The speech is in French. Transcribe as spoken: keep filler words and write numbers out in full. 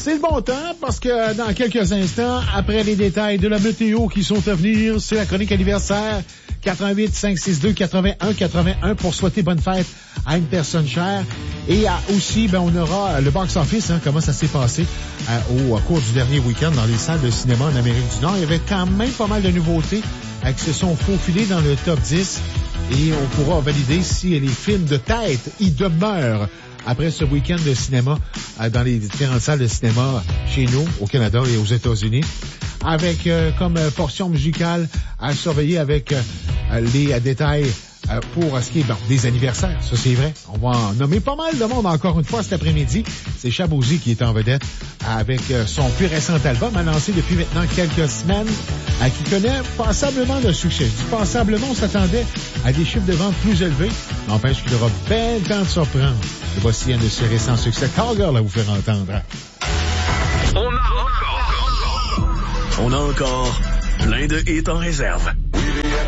C'est le bon temps parce que dans quelques instants, après les détails de la météo qui sont à venir, c'est la chronique anniversaire quatre-vingt-huit cinq six deux quatre-vingt-un quatre-vingt-un pour souhaiter bonne fête à une personne chère. Et à, aussi, ben, on aura le box-office, hein, comment ça s'est passé euh, au, au cours du dernier week-end dans les salles de cinéma en Amérique du Nord. Il y avait quand même pas mal de nouveautés euh, qui se sont faufilées dans le top dix. Et on pourra valider si les films de tête y demeurent après ce week-end de cinéma euh, dans les différentes salles de cinéma chez nous, au Canada et aux États-Unis, avec euh, comme euh, portion musicale à surveiller avec euh, les euh, détails euh, pour ce qui est bon, des anniversaires. Ça, c'est vrai. On va en nommer pas mal de monde encore une fois cet après-midi. C'est Shabozy qui est en vedette avec euh, son plus récent album annoncé depuis maintenant quelques semaines, euh, qui connaît passablement de succès. Je dis passablement, on s'attendait à des chiffres de vente plus élevés. N'empêche qu'il aura bien le temps de surprendre. Et voici un de ses récents succès. Cowgirl à vous faire entendre. On a encore, on a encore plein de hits en réserve.